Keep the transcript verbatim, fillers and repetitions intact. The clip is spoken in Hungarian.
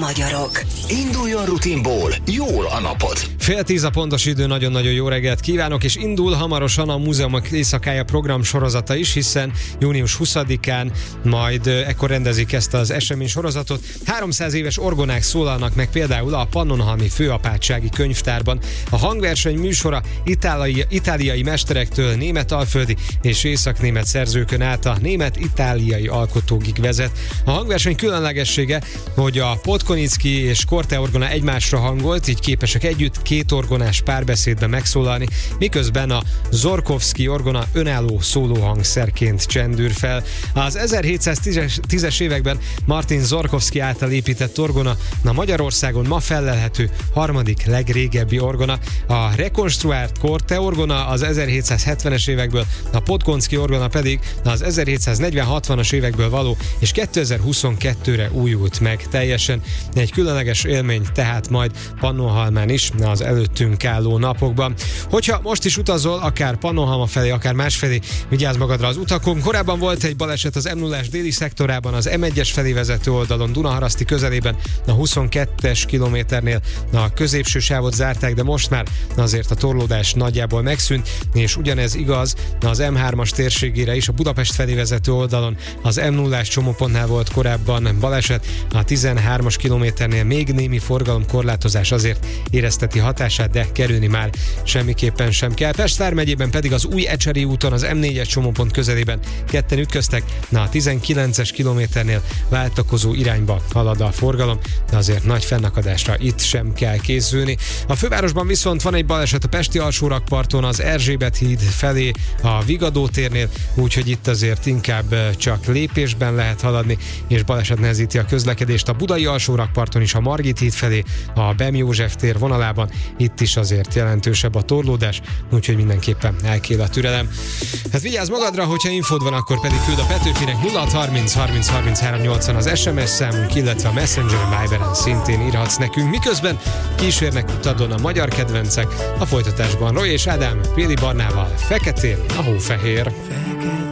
magyarok. Induljon rutinból, jól a napod. Fél tíz a pontos idő, nagyon-nagyon jó reggelt kívánok, és indul hamarosan a Múzeumok Éjszakája program sorozata is, hiszen június huszadikán majd ekkor rendezik ezt az esemény sorozatot. háromszáz éves orgonák szólalnak meg például a Pannonhalmi Főapátsági Könyvtárban. A hangverseny műsora itáliai, itáliai mesterektől német-alföldi és északnémet szerzőkön át a német-itáliai alkotókig vezet. A hangverseny különlegessége, hogy a Podkonicki és Korte orgona egymásra hangolt, így képesek együtt két orgonás párbeszédben megszólalni, miközben a Żorkowski orgona önálló szólóhangszerként csendül fel. Az ezerhétszáztízes években Martin Żorkowski által épített orgona a Magyarországon ma fellelhető harmadik legrégebbi orgona. A rekonstruált Korte orgona az ezerhétszázhetvenes évekből, a Podkonicki orgona pedig az ezerhétszáznegyven-hatvanas évekből való, és kétezer-huszonkettőre újult meg teljesen. Egy különleges élmény tehát majd Pannonhalmán is az előttünk álló napokban. Hogyha most is utazol, akár Pannonhalma felé, akár másfelé, vigyázz magadra az utakon. Korábban volt egy baleset az em nullás déli szektorában, az em egyes felé vezető oldalon, Dunaharaszti közelében, a huszonkettes kilométernél a középső sávot zárták, de most már azért a torlódás nagyjából megszűnt, és ugyanez igaz az em hármas térségére is, a Budapest felé vezető oldalon, az em nullás csomópontnál volt korábban baleset, a tizenhármas kilométernél még némi forgalomkorlátozás azért érezteti hatását, de kerülni már semmiképpen sem kell. Pest vármegyében pedig az Új Ecseri úton, az em négyes csomópont közelében ketten ütköztek, na a tizenkilences kilométernél váltakozó irányba halad a forgalom, de azért nagy fennakadásra itt sem kell készülni. A fővárosban viszont van egy baleset a pesti alsórakparton, az Erzsébet híd felé a Vigadó térnél, úgyhogy itt azért inkább csak lépésben lehet haladni, és baleset nehezíti a közlekedést a budai alsórakparton is, a Margit híd felé, a Bem József tér vonalában, itt is azért jelentősebb a torlódás, úgyhogy mindenképpen elkél a türelem. Hát vigyázz magadra, hogyha infód van, akkor pedig küld a Petőfinek. Nulla hat harminc harminc harminchárom nyolcvan az es em es számunk, illetve a Messenger Viberen szintén írhatsz nekünk, miközben kísérnek utadon a magyar kedvencek. A folytatásban Roy és Ádám, Péli Barnával, Feketén a hófehér.